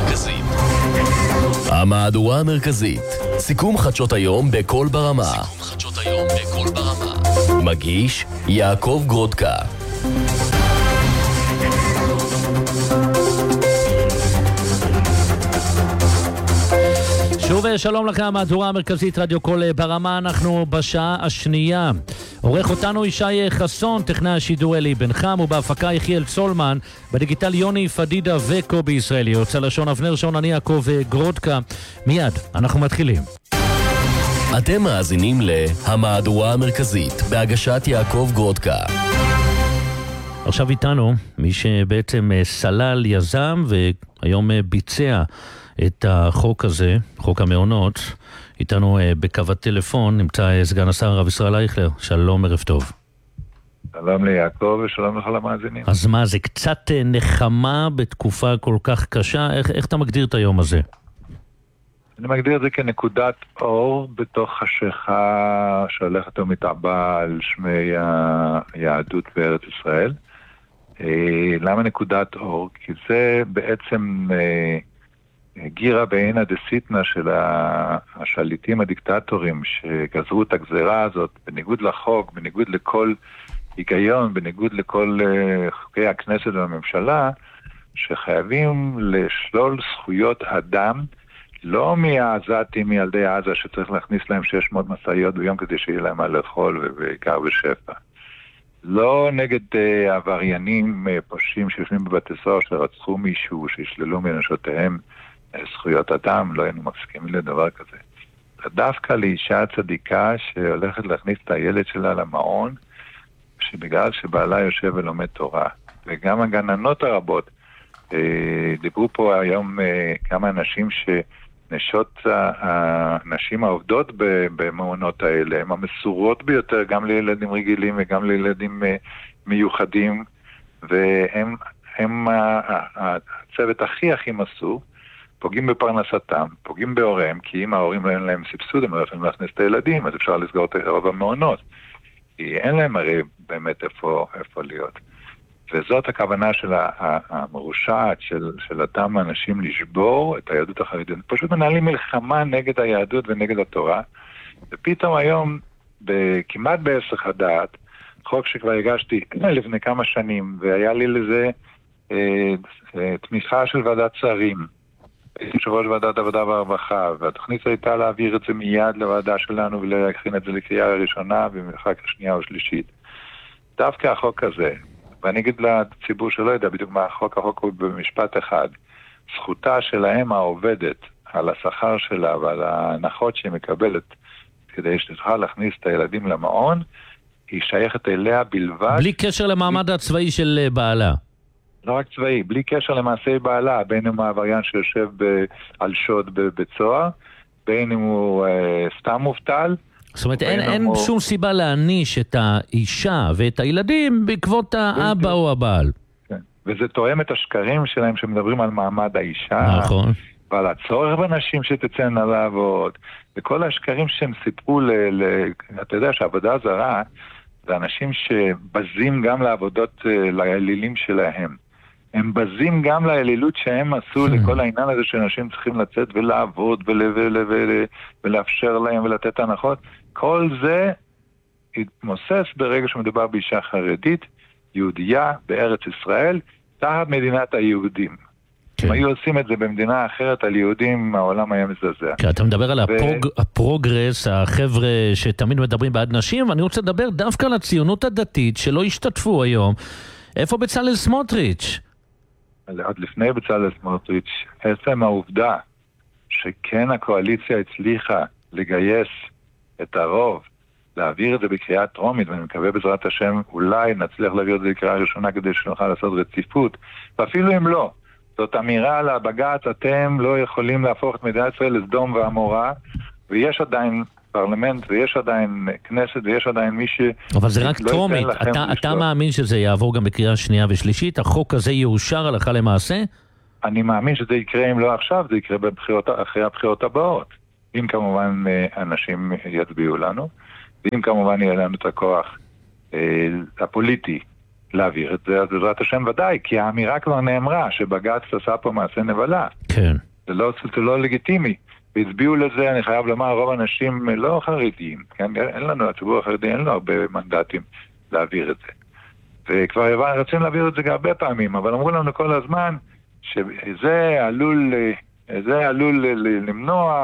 המרכזית. המהדורה המרכזית. סיכום חדשות היום בכל ברמה. מגיש יעקב גרודקה. שוב שלום לכם, המהדורה המרכזית רדיו כל ברמה. אנחנו בשעה השנייה. עורך אותנו ישי חסון, טכנאי השידור אלי בן חם, ובהפקה יחיאל צולמן, בדיגיטל יוני פדידה וקובי ישראלי. יוצא לשון אבנר שון, אני יעקב גרודקה. מיד אנחנו מתחילים. אתם מאזינים להמהדורה המרכזית בהגשת יעקב גרודקה. עכשיו איתנו מי שבעצם סלל, יזם והיום ביצע את החוק הזה, חוק המעונות. איתנו בקו הטלפון נמצא סגן השר הרב ישראל אייכלר. שלום, ערב טוב. שלום ליעקב ושלום לכל המאזינים. אז מה, זה קצת נחמה בתקופה כל כך קשה? איך אתה מגדיר את היום הזה? אני מגדיר את זה כנקודת אור בתוך חשיכה שהולכת ומתעבה על שמי היהדות בארץ ישראל. למה נקודת אור? כי זה בעצם גירה בעינה דסיטנה של השליטים הדיקטטורים שגזרו את הגזרה הזאת בניגוד לחוק, בניגוד לכל היגיון, בניגוד לכל חוקי הכנסת והממשלה, שחייבים לשלול זכויות אדם, לא מהעזתים, מילדי עזה שצריך להכניס להם 600 מסעיות ביום כדי שיהיה להם מה לאכול ובעיקר בשפע. לא נגד עבריינים פושעים שיושבים בבתי סוהר שרצחו מישהו, שישללו מנשותיהם זכויות אדם, לא היינו מסכימים לדבר כזה. דווקא לאישה צדיקה שהולכת להכניס את הילד שלה למעון, שבגלל שבעלה יושב ולומד תורה. וגם הגננות הרבות, דיברו פה היום כמה אנשים שנשות הנשים העובדות במעונות האלה, הן המסורות ביותר, גם לילדים רגילים וגם לילדים מיוחדים, והם הצוות הכי מסור, פוגעים בפרנסתם, פוגעים בהוריהם, כי אם ההורים אין להם סבסוד, הם לא יכולים להכניס את הילדים, אז אפשר לסגור את רוב המעונות. כי אין להם הרי באמת איפה להיות. וזאת הכוונה של המרושעת של אותם אנשים לשבור את היהדות החרדית. פשוט מנהלים מלחמה נגד היהדות ונגד התורה, ופתאום היום, כמעט בהיסח הדעת, חוק שכבר הגשתי לפני כמה שנים, והיה לי לזה תמיכה של ועדת שרים, יושב ראש ועדת עבודה והרווחה, והתוכנית הייתה להעביר את זה מיד לוועדה שלנו ולהכין את זה לקריאה הראשונה ואחר כך שנייה או שלישית. דווקא החוק הזה, ואני אגיד לציבור שלא יודע בדיוק מה החוק הוא במשפט אחד, זכותה של האם העובדת על השכר שלה ועל ההנחות שהיא מקבלת כדי שתוכל להכניס את הילדים למעון, היא שייכת אליה בלבד. בלי קשר למעמד הצבאי של בעלה. לא רק צבאי, בלי קשר למעשי בעלה, בין אם הוא העבריין שיושב על שוד בבית סוהר, בין אם הוא סתם מובטל. זאת אומרת, אין שום סיבה להעניש את האישה ואת הילדים בעקבות האבא או הבעל. כן. וזה תואם את השקרים שלהם שמדברים על מעמד האישה. נכון. ועל הצורך בנשים שתצאנה לעבוד. וכל השקרים שהם סיפרו אתה יודע שהעבודה זרה, זה אנשים שבזים גם לעבודות, לאלילים שלהם. הם בזים גם לאלילות שהם עשו לכל העניין הזה שאנשים צריכים לצאת ולעבוד ולאפשר להם ולתת הנחות. כל זה מוסס ברגע שמדובר באישה חרדית, יהודייה בארץ ישראל, תחת מדינת היהודים. אם היו עושים את זה במדינה אחרת על יהודים, העולם היה מזעזע. אתה מדבר על הפרוגרס, החבר'ה שתמיד מדברים בעד נשים, ואני רוצה לדבר דווקא על הציונות הדתית שלא השתתפו היום. איפה בצלאל סמוטריץ'? עוד לפני בצלאל סמוטריץ', עצם העובדה שכן הקואליציה הצליחה לגייס את הרוב, להעביר את זה בקריאה טרומית, ואני מקווה בעזרת השם אולי נצליח להעביר את זה בקריאה ראשונה כדי שנוכל לעשות רציפות, ואפילו אם לא, זאת אמירה לבג"ץ, אתם לא יכולים להפוך את מדינת ישראל לסדום ועמורה, ויש עדיין פרלמנט, ויש עדיין כנסת, ויש עדיין מי ש... אבל זה רק טרומית. אתה מאמין שזה יעבור גם בקריאה שנייה ושלישית? החוק הזה יאושר הלכה למעשה? אני מאמין שזה יקרה אם לא עכשיו, זה יקרה אחרי הבחירות הבאות. אם כמובן אנשים יצביעו לנו, ואם כמובן יהיה לנו את הכוח הפוליטי להעביר את זה, אז בעזרת השם ודאי, כי האמירה כבר נאמרה, שבג"ץ עשה פה מעשה נבלה. כן. זה לא לגיטימי. והצביעו לזה, אני חייב לומר, רוב האנשים לא חרדיים, כן? אין לנו, הציבור החרדי אין לו הרבה מנדטים להעביר את זה. וכבר רצינו להעביר את זה הרבה פעמים, אבל אמרו לנו כל הזמן שזה עלול למנוע